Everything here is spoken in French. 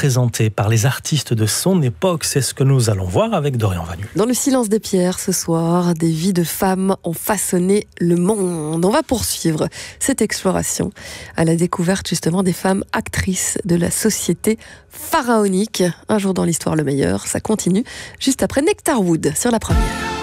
représentée par les artistes de son époque. C'est ce que nous allons voir avec Dorian Vanu. Dans le silence des pierres, ce soir, des vies de femmes ont façonné le monde. On va poursuivre cette exploration à la découverte justement des femmes actrices de la société pharaonique. Un jour dans l'histoire, le meilleur, ça continue juste après Nectarwood sur la première.